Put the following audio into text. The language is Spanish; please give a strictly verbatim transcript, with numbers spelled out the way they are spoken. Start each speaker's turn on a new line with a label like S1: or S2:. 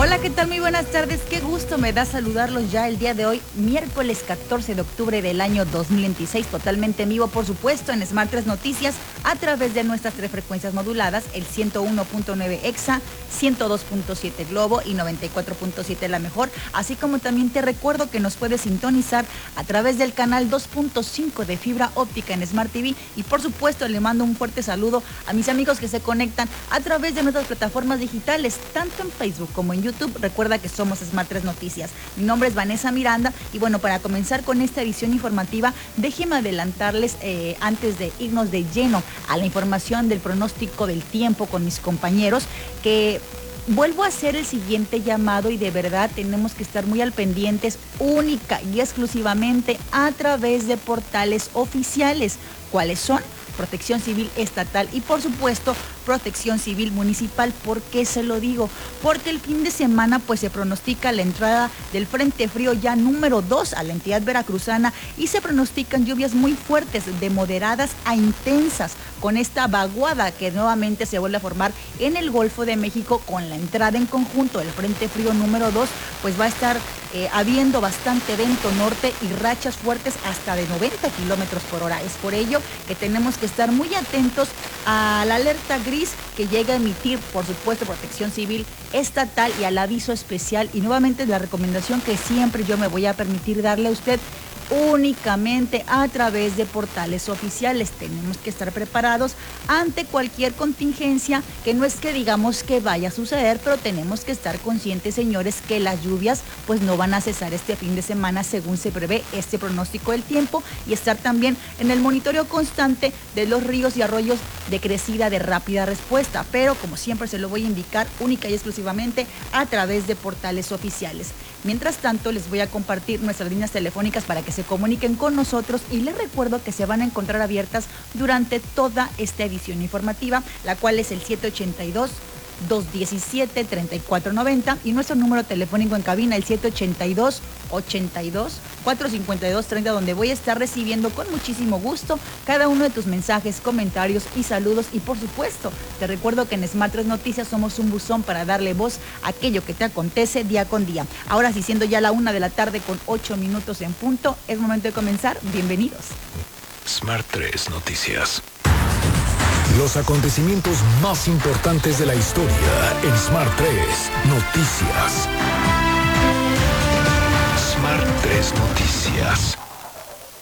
S1: Hola, ¿qué tal? Muy buenas tardes. Qué gusto me da saludarlos ya el día de hoy, miércoles catorce de octubre del año dos mil veintiséis, totalmente en vivo, por supuesto, en Smart tres Noticias, a través de nuestras tres frecuencias moduladas, el ciento uno punto nueve Exa, ciento dos punto siete Globo y noventa y cuatro punto siete La Mejor, así como también te recuerdo que nos puedes sintonizar a través del canal dos punto cinco de fibra óptica en Smart T V y por supuesto le mando un fuerte saludo a mis amigos que se conectan a través de nuestras plataformas digitales, tanto en Facebook como en YouTube. Recuerda que somos Smart tres Noticias. Mi nombre es Vanessa Miranda y bueno, para comenzar con esta edición informativa, déjenme adelantarles eh, antes de irnos de lleno a la información del pronóstico del tiempo con mis compañeros, que vuelvo a hacer el siguiente llamado y de verdad tenemos que estar muy al pendientes, única y exclusivamente a través de portales oficiales. ¿Cuáles son? Protección Civil Estatal y por supuesto Protección Civil Municipal. ¿Por qué se lo digo? Porque el fin de semana pues se pronostica la entrada del Frente Frío ya número dos a la entidad veracruzana y se pronostican lluvias muy fuertes, de moderadas a intensas, con esta vaguada que nuevamente se vuelve a formar en el Golfo de México. Con la entrada en conjunto del Frente Frío número dos, pues va a estar eh, habiendo bastante viento norte y rachas fuertes hasta de noventa kilómetros por hora. Es por ello que tenemos que estar muy atentos a la alerta gris que llega a emitir, por supuesto, Protección Civil Estatal y al aviso especial. Y nuevamente la recomendación que siempre yo me voy a permitir darle a usted, únicamente a través de portales oficiales. Tenemos que estar preparados ante cualquier contingencia, que no es que digamos que vaya a suceder, pero tenemos que estar conscientes, señores, que las lluvias pues no van a cesar este fin de semana según se prevé este pronóstico del tiempo, y estar también en el monitoreo constante de los ríos y arroyos de crecida de rápida respuesta, pero como siempre se lo voy a indicar única y exclusivamente a través de portales oficiales. Mientras tanto, les voy a compartir nuestras líneas telefónicas para que se comuniquen con nosotros y les recuerdo que se van a encontrar abiertas durante toda esta edición informativa, la cual es el siete ochenta y dos, dos diecisiete, treinta y cuatro noventa y nuestro número telefónico en cabina, el siete ochenta y dos, ochenta y dos, cuatrocientos cincuenta y dos treinta, donde voy a estar recibiendo con muchísimo gusto cada uno de tus mensajes, comentarios y saludos. Y por supuesto, te recuerdo que en Smart tres Noticias somos un buzón para darle voz a aquello que te acontece día con día. Ahora sí, siendo ya la una de la tarde con ocho minutos en punto, es momento de comenzar. Bienvenidos.
S2: Smart tres Noticias.
S3: Los acontecimientos más importantes de la historia en Smart tres Noticias.
S2: Smart tres Noticias.